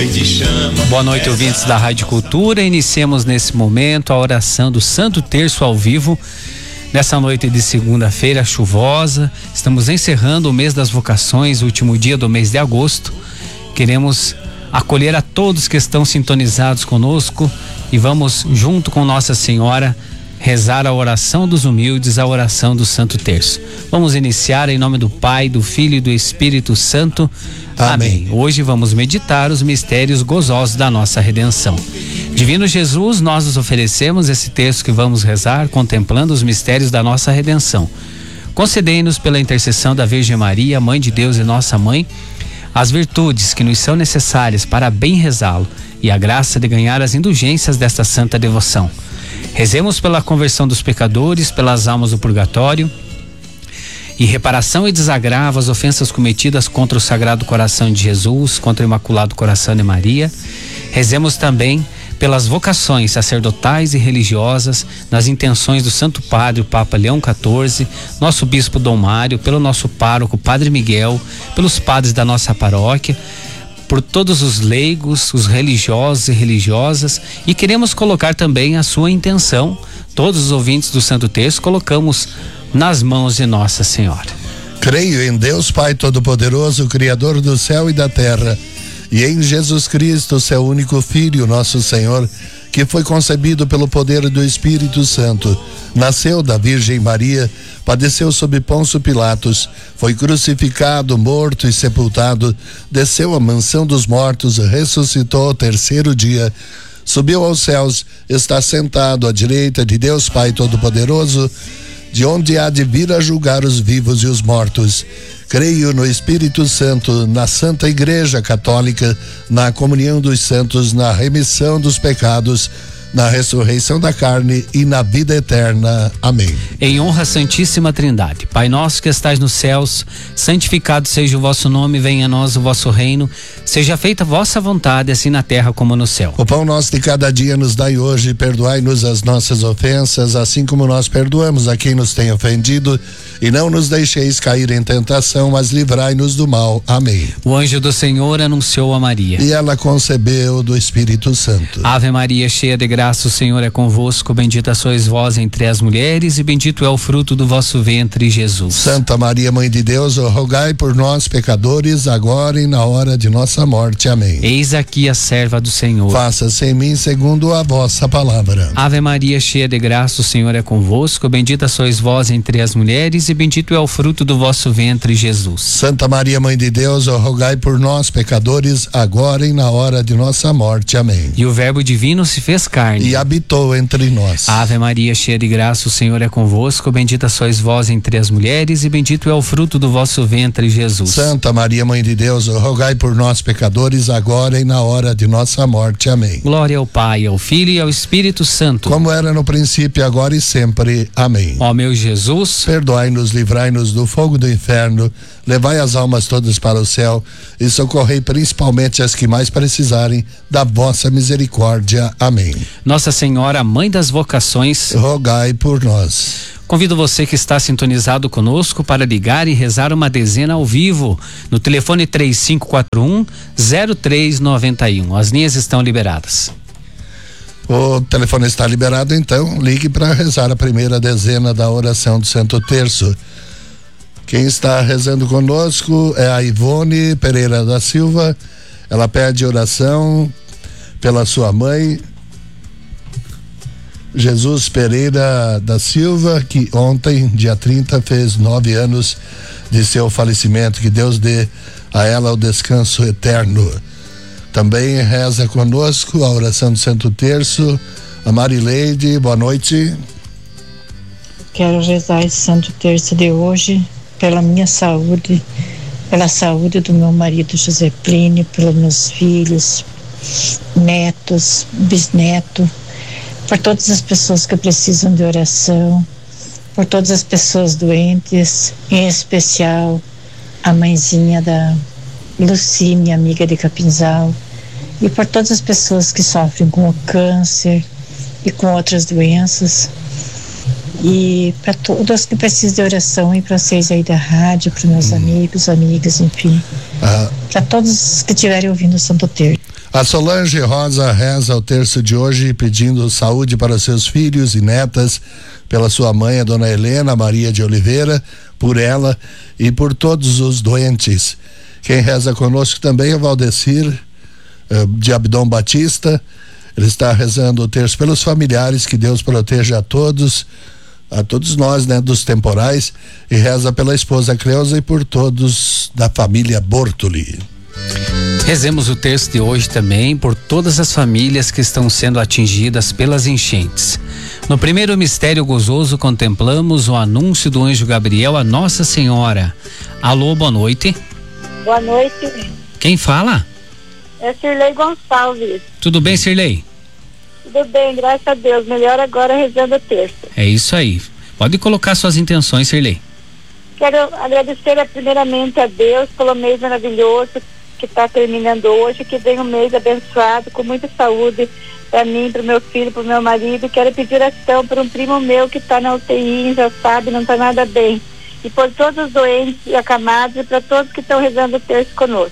te chama. Boa noite, ouvintes da Rádio Cultura. Iniciemos nesse momento a oração do Santo Terço ao vivo. Nessa noite de segunda-feira chuvosa, estamos encerrando o mês das vocações, o último dia do mês de agosto. Queremos acolher a todos que estão sintonizados conosco e vamos, junto com Nossa Senhora, rezar a oração dos humildes, a oração do Santo Terço. Vamos iniciar em nome do Pai, do Filho e do Espírito Santo. Amém. Hoje vamos meditar os mistérios gozosos da nossa redenção. Divino Jesus, nós nos oferecemos esse texto que vamos rezar, contemplando os mistérios da nossa redenção. Concedei-nos, pela intercessão da Virgem Maria, Mãe de Deus e nossa Mãe, as virtudes que nos são necessárias para bem rezá-lo e a graça de ganhar as indulgências desta santa devoção. Rezemos pela conversão dos pecadores, pelas almas do purgatório e reparação e desagravo às ofensas cometidas contra o Sagrado Coração de Jesus, contra o Imaculado Coração de Maria. Rezemos também pelas vocações sacerdotais e religiosas, nas intenções do Santo Padre, o Papa Leão XIV, nosso Bispo Dom Mário, pelo nosso pároco, Padre Miguel, pelos padres da nossa paróquia, por todos os leigos, os religiosos e religiosas, e queremos colocar também a sua intenção. Todos os ouvintes do Santo Terço colocamos nas mãos de Nossa Senhora. Creio em Deus Pai Todo-Poderoso, Criador do céu e da terra, e em Jesus Cristo, seu único Filho, nosso Senhor, que foi concebido pelo poder do Espírito Santo, nasceu da Virgem Maria, padeceu sob Pôncio Pilatos, foi crucificado, morto e sepultado, desceu à mansão dos mortos, ressuscitou ao terceiro dia, subiu aos céus, está sentado à direita de Deus Pai Todo-Poderoso, de onde há de vir a julgar os vivos e os mortos. Creio no Espírito Santo, na Santa Igreja Católica, na comunhão dos santos, na remissão dos pecados, na ressurreição da carne e na vida eterna. Amém. Em honra à Santíssima Trindade. Pai nosso que estais nos céus, santificado seja o vosso nome, venha a nós o vosso reino, seja feita a vossa vontade, assim na terra como no céu. O pão nosso de cada dia nos dai hoje, perdoai-nos as nossas ofensas, assim como nós perdoamos a quem nos tem ofendido, e não nos deixeis cair em tentação, mas livrai-nos do mal. Amém. O anjo do Senhor anunciou a Maria, e ela concebeu do Espírito Santo. Ave Maria, cheia de graça, o Senhor é convosco, bendita sois vós entre as mulheres e bendito é o fruto do vosso ventre, Jesus. Santa Maria, Mãe de Deus, rogai por nós, pecadores, agora e na hora de nossa morte. Amém. Eis aqui a serva do Senhor. Faça-se em mim segundo a vossa palavra. Ave Maria, cheia de graça, o Senhor é convosco, bendita sois vós entre as mulheres e bendito é o fruto do vosso ventre, Jesus. Santa Maria, Mãe de Deus, rogai por nós, pecadores, agora e na hora de nossa morte. Amém. E o Verbo divino se fez carne e habitou entre nós. Ave Maria, cheia de graça, o Senhor é convosco, bendita sois vós entre as mulheres e bendito é o fruto do vosso ventre, Jesus. Santa Maria, Mãe de Deus, rogai por nós, pecadores, agora e na hora de nossa morte. Amém. Glória ao Pai, ao Filho e ao Espírito Santo, como era no princípio, agora e sempre. Amém. Ó meu Jesus, perdoai-nos, livrai-nos do fogo do inferno, levai as almas todas para o céu e socorrei principalmente as que mais precisarem da vossa misericórdia. Amém. Nossa Senhora, Mãe das Vocações, rogai por nós. Convido você que está sintonizado conosco para ligar e rezar uma dezena ao vivo no telefone 3541-0391. As linhas estão liberadas. O telefone está liberado, então ligue para rezar a primeira dezena da oração do Santo Terço. Quem está rezando conosco é a Ivone Pereira da Silva. Ela pede oração pela sua mãe, Jesus Pereira da Silva, que ontem, dia 30, fez 9 anos de seu falecimento. Que Deus dê a ela o descanso eterno. Também reza conosco a oração do Santo Terço a Marileide. Boa noite. Quero rezar esse Santo Terço de hoje pela minha saúde, pela saúde do meu marido José Plínio, pelos meus filhos, netos, bisneto, por todas as pessoas que precisam de oração, por todas as pessoas doentes, em especial a mãezinha da Luci, minha amiga de Capinzal, e por todas as pessoas que sofrem com o câncer e com outras doenças, e para todos que precisam de oração, e para vocês aí da rádio, para meus amigos, amigas, enfim, para todos que estiverem ouvindo o Santo Terço. A Solange Rosa reza o terço de hoje pedindo saúde para seus filhos e netas, pela sua mãe, a dona Helena Maria de Oliveira, por ela e por todos os doentes. Quem reza conosco também é o Valdecir de Abdom Batista. Ele está rezando o terço pelos familiares, que Deus proteja a todos nós, né, dos temporais, e reza pela esposa Cleusa e por todos da família Bortoli. Rezemos o terço de hoje também por todas as famílias que estão sendo atingidas pelas enchentes. No primeiro mistério gozoso contemplamos o anúncio do anjo Gabriel a Nossa Senhora. Alô, boa noite. Boa noite. Quem fala? É Sirlei Gonçalves. Tudo bem, Sirlei? Tudo bem, graças a Deus. Melhor agora rezando o terço. É isso aí. Pode colocar suas intenções, Sirlei. Quero agradecer primeiramente a Deus pelo mês maravilhoso que está terminando hoje, que venha um mês abençoado, com muita saúde para mim, para o meu filho, para o meu marido. Quero pedir oração por um primo meu que está na UTI, já sabe, não está nada bem. E por todos os doentes e acamados e para todos que estão rezando o terço conosco.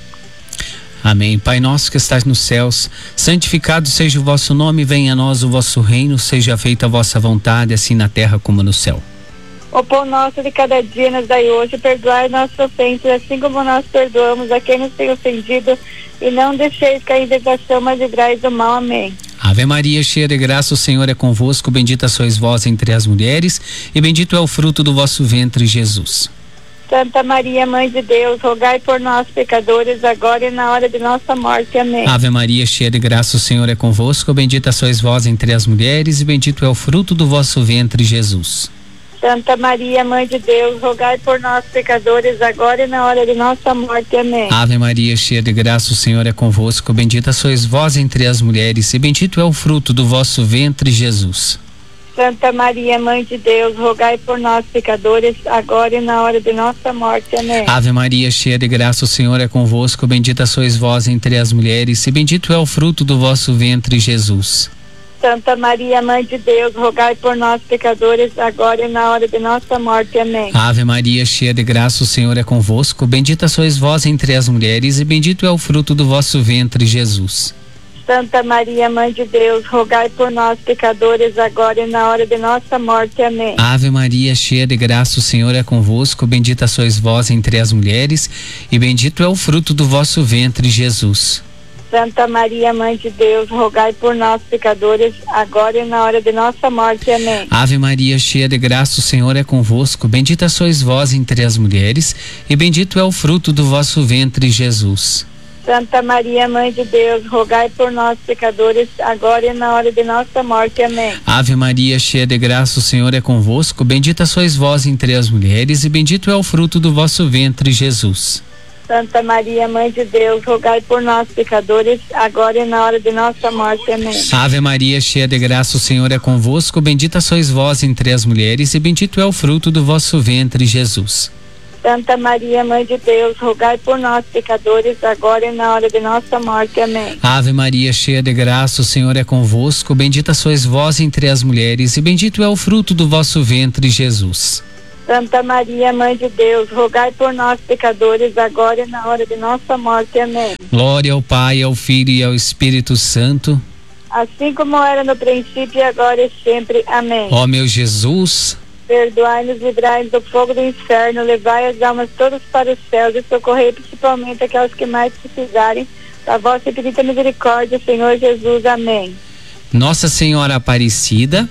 Amém. Pai nosso que estás nos céus, santificado seja o vosso nome, venha a nós o vosso reino, seja feita a vossa vontade, assim na terra como no céu. O pão nosso de cada dia nos dai hoje, perdoai nossas ofensas, assim como nós perdoamos a quem nos tem ofendido, e não deixeis cair em tentação, mas livrai do mal. Amém. Ave Maria, cheia de graça, o Senhor é convosco, bendita sois vós entre as mulheres, e bendito é o fruto do vosso ventre, Jesus. Santa Maria, Mãe de Deus, rogai por nós, pecadores, agora e na hora de nossa morte. Amém. Ave Maria, cheia de graça, o Senhor é convosco, bendita sois vós entre as mulheres, e bendito é o fruto do vosso ventre, Jesus. Santa Maria, Mãe de Deus, rogai por nós, pecadores, agora e na hora de nossa morte. Amém. Ave Maria, cheia de graça, o Senhor é convosco, bendita sois vós entre as mulheres, e bendito é o fruto do vosso ventre, Jesus. Santa Maria, Mãe de Deus, rogai por nós, pecadores, agora e na hora de nossa morte. Amém. Ave Maria, cheia de graça, o Senhor é convosco, bendita sois vós entre as mulheres, e bendito é o fruto do vosso ventre, Jesus. Santa Maria, Mãe de Deus, rogai por nós, pecadores, agora e na hora de nossa morte. Amém. Ave Maria, cheia de graça, o Senhor é convosco, bendita sois vós entre as mulheres, e bendito é o fruto do vosso ventre, Jesus. Santa Maria, Mãe de Deus, rogai por nós, pecadores, agora e na hora de nossa morte. Amém. Ave Maria, cheia de graça, o Senhor é convosco, bendita sois vós entre as mulheres, e bendito é o fruto do vosso ventre, Jesus. Santa Maria, Mãe de Deus, rogai por nós, pecadores, agora e na hora de nossa morte. Amém. Ave Maria, cheia de graça, o Senhor é convosco, bendita sois vós entre as mulheres, e bendito é o fruto do vosso ventre, Jesus. Santa Maria, Mãe de Deus, rogai por nós, pecadores, agora e na hora de nossa morte. Amém. Ave Maria, cheia de graça, o Senhor é convosco, bendita sois vós entre as mulheres, e bendito é o fruto do vosso ventre, Jesus. Santa Maria, Mãe de Deus, rogai por nós, pecadores, agora e na hora de nossa morte. Amém. Ave Maria, cheia de graça, o Senhor é convosco, bendita sois vós entre as mulheres, e bendito é o fruto do vosso ventre, Jesus. Santa Maria, Mãe de Deus, rogai por nós, pecadores, agora e na hora de nossa morte. Amém. Ave Maria, cheia de graça, o Senhor é convosco, bendita sois vós entre as mulheres, e bendito é o fruto do vosso ventre, Jesus. Santa Maria, Mãe de Deus, rogai por nós, pecadores, agora e na hora de nossa morte. Amém. Glória ao Pai, ao Filho e ao Espírito Santo. Assim como era no princípio, agora e sempre. Amém. Ó meu Jesus, perdoai-nos, livrai-nos do fogo do inferno, levai as almas todas para os céus e socorrei principalmente aquelas que mais precisarem da vossa infinita misericórdia, Senhor Jesus. Amém. Nossa Senhora Aparecida,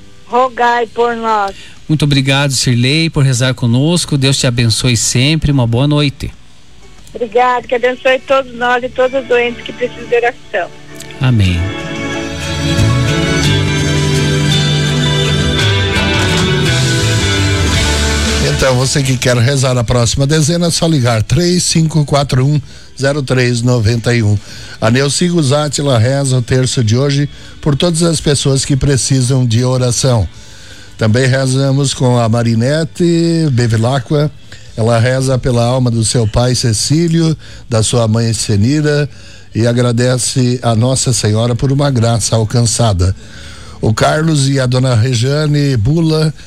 rogai por nós. Muito obrigado, Sirlei, por rezar conosco. Deus te abençoe sempre. Uma boa noite. Obrigado, que abençoe todos nós e todos os doentes que precisam de oração. Amém. Então, você que quer rezar a próxima dezena, é só ligar 3541-0391. A Neuci Guzátila reza o terço de hoje por todas as pessoas que precisam de oração. Também rezamos com a Marinete Bevilacqua. Ela reza pela alma do seu pai Cecílio, da sua mãe Senira, e agradece a Nossa Senhora por uma graça alcançada. O Carlos e a dona Rejane Bula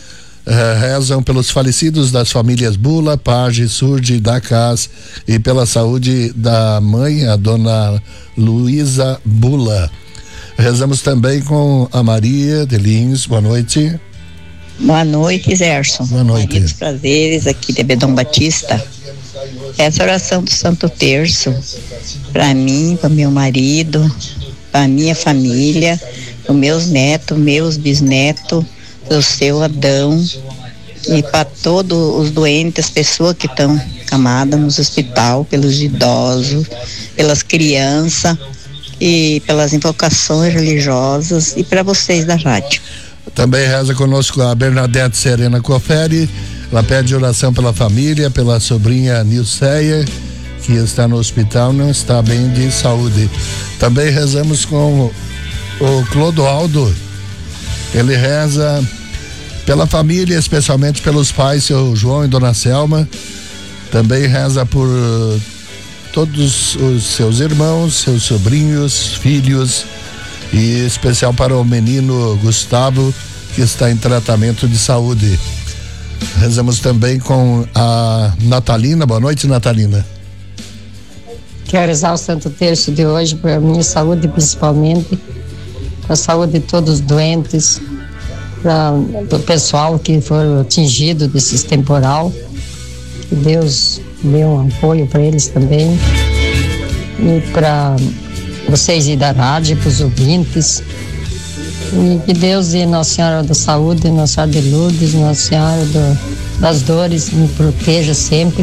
rezam pelos falecidos das famílias Bula, Page, Surdi, Dacás e pela saúde da mãe, a dona Luísa Bula. Rezamos também com a Maria de Lins. Boa noite. Boa noite, Zerson. Boa noite. Maria dos Prazeres, aqui de Bedão Batista. Essa oração do Santo Terço, para mim, para meu marido, para minha família, para meus netos, meus bisnetos, do seu Adão, e para todos os doentes, as pessoas que estão camadas nos hospital, pelos idosos, pelas crianças e pelas invocações religiosas, e para vocês da rádio. Também reza conosco a Bernadette Serena Coferi. Ela pede oração pela família, pela sobrinha Nilceia, que está no hospital, não está bem de saúde. Também rezamos com o Clodoaldo. Ele reza pela família, especialmente pelos pais, seu João e dona Selma. Também reza por todos os seus irmãos, seus sobrinhos, filhos, e especial para o menino Gustavo, que está em tratamento de saúde. Rezamos também com a Natalina. Boa noite, Natalina. Quero rezar o Santo Terço de hoje para a minha saúde, principalmente para a saúde de todos os doentes, para o pessoal que foi atingido desses temporal, que Deus dê um apoio para eles também, e para vocês e da rádio, para os ouvintes, e que Deus e Nossa Senhora da Saúde, Nossa Senhora de Lourdes, Nossa Senhora das Dores me proteja sempre.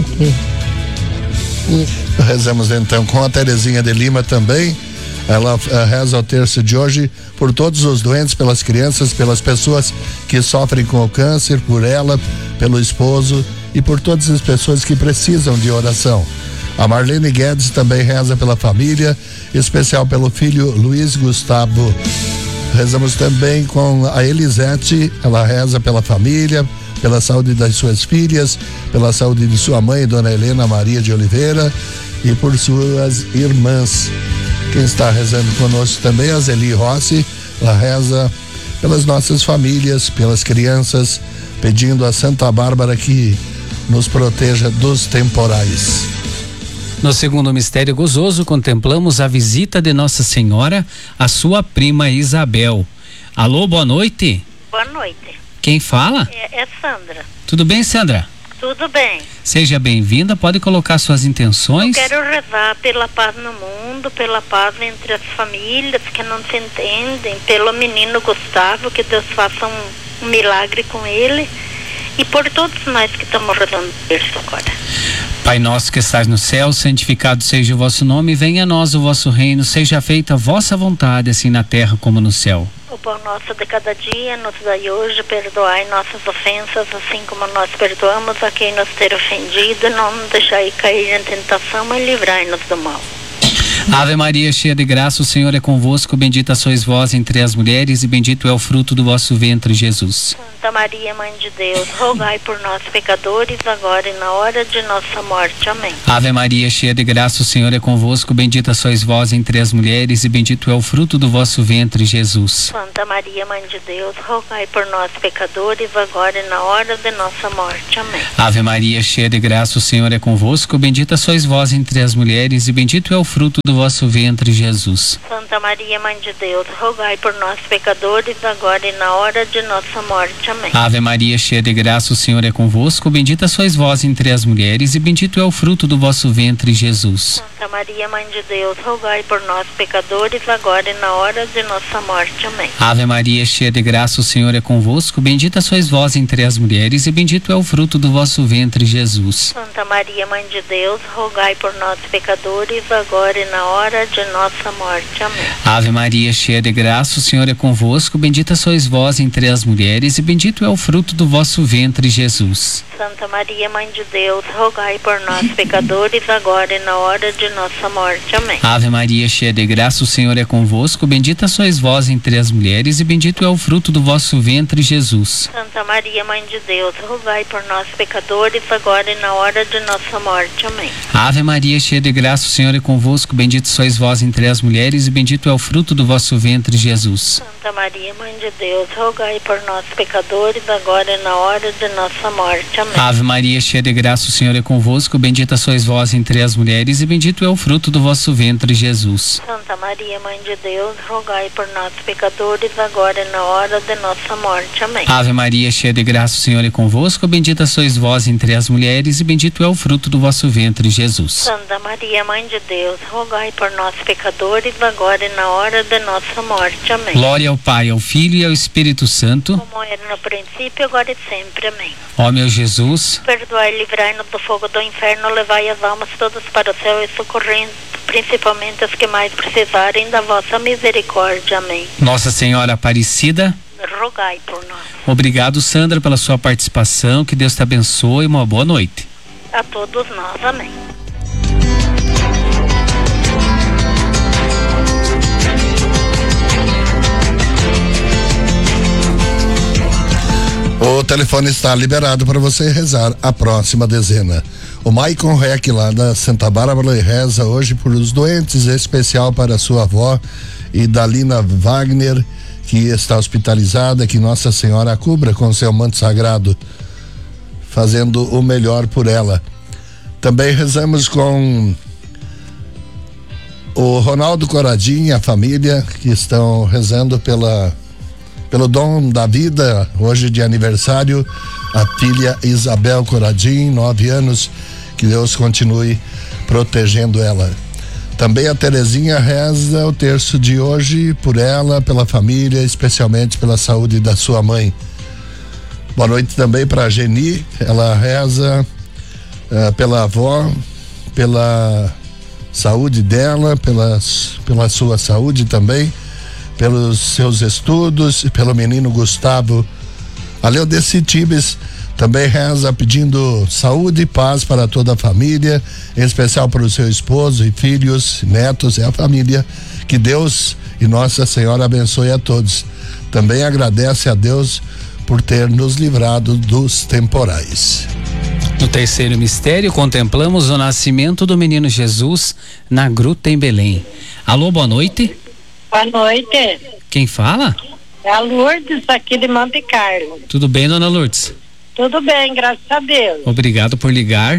Rezamos então com a Terezinha de Lima também. Ela reza o terço de hoje por todos os doentes, pelas crianças, pelas pessoas que sofrem com o câncer, por ela, pelo esposo e por todas as pessoas que precisam de oração. A Marlene Guedes também reza pela família, em especial pelo filho Luiz Gustavo. Rezamos também com a Elisete. Ela reza pela família, pela saúde das suas filhas, pela saúde de sua mãe, dona Helena Maria de Oliveira, e por suas irmãs. Quem está rezando conosco também é a Zeli Rossi. Ela reza pelas nossas famílias, pelas crianças, pedindo a Santa Bárbara que nos proteja dos temporais. No segundo mistério gozoso, contemplamos a visita de Nossa Senhora à sua prima Isabel. Alô, boa noite. Boa noite. Quem fala? É Sandra. Tudo bem, Sandra? Tudo bem. Seja bem-vinda, pode colocar suas intenções. Eu quero rezar pela paz no mundo, pela paz entre as famílias que não se entendem, pelo menino Gustavo, que Deus faça um milagre com ele, e por todos nós que estamos rezando isso agora. Pai nosso que estás no céu, santificado seja o vosso nome, venha a nós o vosso reino, seja feita a vossa vontade, assim na terra como no céu. O pão nosso de cada dia nos dai hoje, perdoai nossas ofensas, assim como nós perdoamos a quem nos ter ofendido, não nos deixai cair em tentação, mas livrai-nos do mal. Ave Maria, cheia de graça, o Senhor é convosco, bendita sois vós entre as mulheres e bendito é o fruto do vosso ventre, Jesus. Santa Maria, Mãe de Deus, rogai por nós pecadores, agora e na hora de nossa morte. Amém. Ave Maria, cheia de graça, o Senhor é convosco, bendita sois vós entre as mulheres e bendito é o fruto do vosso ventre, Jesus. Santa Maria, Mãe de Deus, rogai por nós pecadores, agora e na hora de nossa morte. Amém. Ave Maria, cheia de graça, o Senhor é convosco, bendita sois vós entre as mulheres e bendito é o fruto do vosso ventre, Jesus. Santa Maria, Mãe de Deus, rogai por nós pecadores, agora e na hora de nossa morte. Amém. Ave Maria, cheia de graça, o Senhor é convosco, bendita sois vós entre as mulheres e bendito é o fruto do vosso ventre, Jesus. Santa Maria, Mãe de Deus, rogai por nós pecadores, agora e na hora de nossa morte. Amém. Ave Maria, cheia de graça, o Senhor é convosco, bendita sois vós entre as mulheres e bendito é o fruto do vosso ventre, Jesus. Santa Maria, Mãe de Deus, rogai por nós pecadores, agora e na hora de nossa morte. Amém. Ave Maria, cheia de graça, o Senhor é convosco, bendita sois vós entre as mulheres e bendito é o fruto do vosso ventre, Jesus. Santa Maria, Mãe de Deus, rogai por nós pecadores, agora e na hora de nossa morte. Amém. Ave Maria, cheia de graça, o Senhor é convosco, bendita sois vós entre as mulheres e bendito é o fruto do vosso ventre, Jesus. Santa Maria, Mãe de Deus, rogai por nós pecadores, agora e na hora de nossa morte. Amém. Ave Maria, cheia de graça, o Senhor é convosco, bendita bendita sois vós entre as mulheres, e bendito é o fruto do vosso ventre, Jesus. Santa Maria, Mãe de Deus, rogai por nós, pecadores, agora e na hora de nossa morte. Amém. Ave Maria, cheia de graça, o Senhor é convosco, bendita sois vós entre as mulheres, e bendito é o fruto do vosso ventre, Jesus. Santa Maria, Mãe de Deus, rogai por nós, pecadores, agora e na hora de nossa morte. Amém. Ave Maria, cheia de graça, o Senhor é convosco, bendita sois vós entre as mulheres, e bendito é o fruto do vosso ventre, Jesus. Santa Maria, Mãe de Deus, rogai por nós, pecadores, agora e na hora de nossa morte. Amém. Glória ao Pai, ao Filho e ao Espírito Santo, como era no princípio, agora e sempre. Amém. Ó meu Jesus, perdoai e livrai-nos do fogo do inferno, levai as almas todas para o céu e socorrendo principalmente as que mais precisarem da vossa misericórdia. Amém. Nossa Senhora Aparecida, rogai por nós. Obrigado, Sandra, pela sua participação, que Deus te abençoe e uma boa noite. A todos nós. Amém. O telefone está liberado para você rezar a próxima dezena. O Maicon Rec lá da Santa Bárbara reza hoje por os doentes, em especial para sua avó e Dalina Wagner, que está hospitalizada, que Nossa Senhora a cubra com seu manto sagrado, fazendo o melhor por ela. Também rezamos com o Ronaldo Coradinho e a família, que estão rezando pelo dom da vida, hoje de aniversário, a filha Isabel Coradinho, 9 anos, que Deus continue protegendo ela. Também a Terezinha reza o terço de hoje por ela, pela família, especialmente pela saúde da sua mãe. Boa noite também para a Geni, ela reza pela avó, pela saúde dela, pela sua saúde também, pelos seus estudos, e pelo menino Gustavo. A Leodeci Tibes também reza pedindo saúde e paz para toda a família, em especial para o seu esposo e filhos, netos e a família. Que Deus e Nossa Senhora abençoe a todos. Também agradece a Deus por ter nos livrado dos temporais. No terceiro mistério, contemplamos o nascimento do menino Jesus na gruta em Belém. Alô, boa noite. Boa noite. Quem fala? É a Lourdes, aqui de Monte Carlo. Tudo bem, dona Lourdes? Tudo bem, graças a Deus. Obrigado por ligar.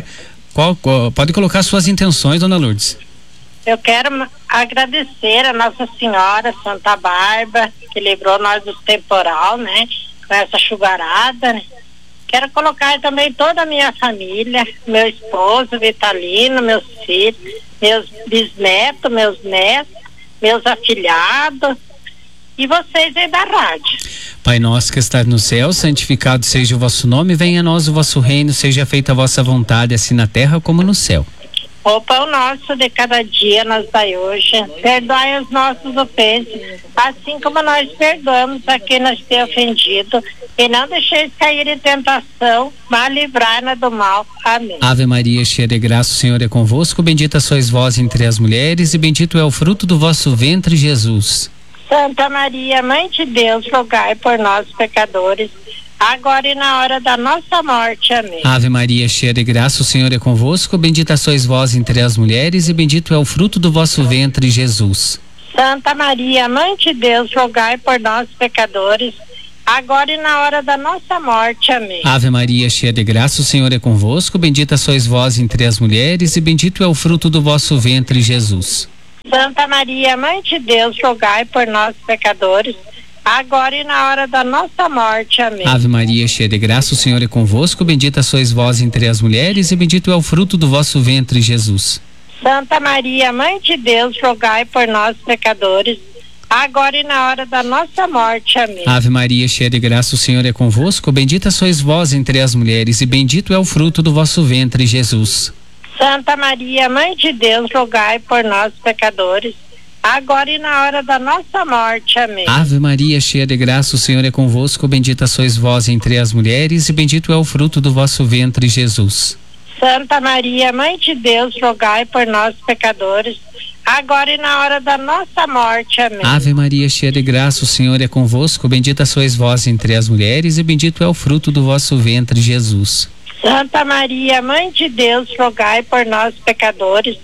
Pode colocar suas intenções, dona Lourdes. Eu quero agradecer a Nossa Senhora Santa Bárbara, que livrou nós do temporal, né? Com essa chuvarada, né? Quero colocar também toda a minha família, meu esposo Vitalino, meus filhos, meus bisnetos, meus netos, meus afilhados e vocês aí da rádio. Pai nosso que estás no céu, santificado seja o vosso nome, venha a nós o vosso reino, seja feita a vossa vontade, assim na terra como no céu. O pão nosso de cada dia nos dai hoje, perdoai os nossos ofensas, assim como nós perdoamos a quem nos tem ofendido, e não deixeis cair em tentação, mas livrai-nos do mal. Amém. Ave Maria, cheia de graça, o Senhor é convosco, bendita sois vós entre as mulheres, e bendito é o fruto do vosso ventre, Jesus. Santa Maria, Mãe de Deus, rogai por nós, pecadores, agora e na hora da nossa morte. Amém. Ave Maria, cheia de graça, o Senhor é convosco, bendita sois vós entre as mulheres, e bendito é o fruto do vosso ventre, Jesus. Santa Maria, Mãe de Deus, rogai por nós, pecadores, agora e na hora da nossa morte. Amém. Ave Maria, cheia de graça, o Senhor é convosco, bendita sois vós entre as mulheres, e bendito é o fruto do vosso ventre, Jesus. Santa Maria, Mãe de Deus, rogai por nós, pecadores, agora e na hora da nossa morte. Amém. Ave Maria, cheia de graça, o Senhor é convosco, bendita sois vós entre as mulheres, e bendito é o fruto do vosso ventre, Jesus. Santa Maria, Mãe de Deus, rogai por nós, pecadores, agora e na hora da nossa morte. Amém. Ave Maria, cheia de graça, o Senhor é convosco, bendita sois vós entre as mulheres, e bendito é o fruto do vosso ventre, Jesus. Santa Maria, Mãe de Deus, rogai por nós, pecadores, agora e na hora da nossa morte. Amém. Ave Maria, cheia de graça, o Senhor é convosco, bendita sois vós entre as mulheres, e bendito é o fruto do vosso ventre, Jesus. Santa Maria, Mãe de Deus, rogai por nós, pecadores, agora e na hora da nossa morte. Amém. Ave Maria, cheia de graça, o Senhor é convosco, bendita sois vós entre as mulheres, e bendito é o fruto do vosso ventre, Jesus. Santa Maria, Mãe de Deus, rogai por nós, pecadores,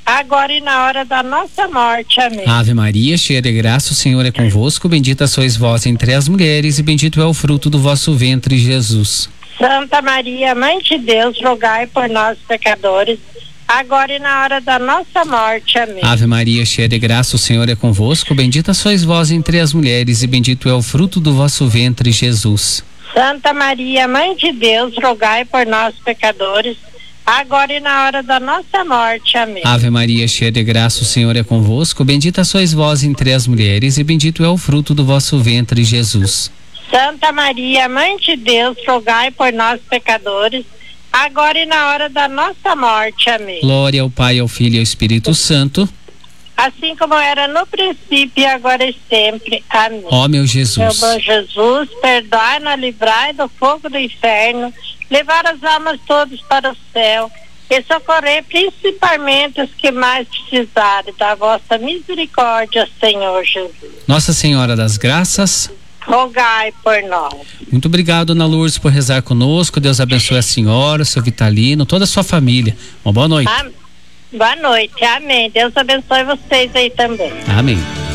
agora e na hora da nossa morte. Amém. Ave Maria, cheia de graça, o Senhor é convosco. Bendita sois vós entre as mulheres e bendito é o fruto do vosso ventre, Jesus. Santa Maria, Mãe de Deus, rogai por nós, pecadores, agora e na hora da nossa morte. Amém. Ave Maria, cheia de graça, o Senhor é convosco. Bendita sois vós entre as mulheres e bendito é o fruto do vosso ventre, Jesus. Santa Maria, Mãe de Deus, rogai por nós, pecadores, agora e na hora da nossa morte. Amém. Ave Maria, cheia de graça, o Senhor é convosco. Bendita sois vós entre as mulheres e bendito é o fruto do vosso ventre, Jesus. Santa Maria, Mãe de Deus, rogai por nós, pecadores, agora e na hora da nossa morte. Amém. Glória ao Pai, ao Filho e ao Espírito Santo. Assim como era no princípio e agora e sempre. Amém. Ó meu Jesus. Meu bom Jesus, perdoai-nos, livrai do fogo do inferno, levar as almas todas para o céu e socorrer principalmente os que mais precisarem da vossa misericórdia, Senhor Jesus. Nossa Senhora das Graças, rogai por nós. Muito obrigado, Ana Lourdes, por rezar conosco. Deus abençoe a senhora, o seu Vitalino, toda a sua família. Uma boa noite. Boa noite, amém. Deus abençoe vocês aí também. Amém.